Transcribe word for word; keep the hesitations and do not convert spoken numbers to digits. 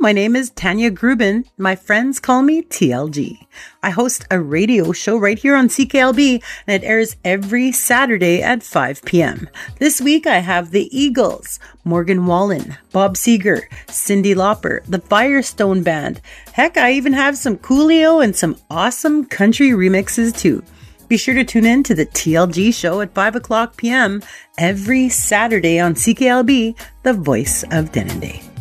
my name is Tanya Grubin. My friends call me T L G. I host a radio show right here on C K L B, and it airs every Saturday at five p.m. This week, I have the Eagles, Morgan Wallen, Bob Seger, Cyndi Lauper, the Firestone Band. Heck, I even have some Coolio and some awesome country remixes too. Be sure to tune in to the T L G show at five o'clock p.m. every Saturday on C K L B, the voice of Denendeh.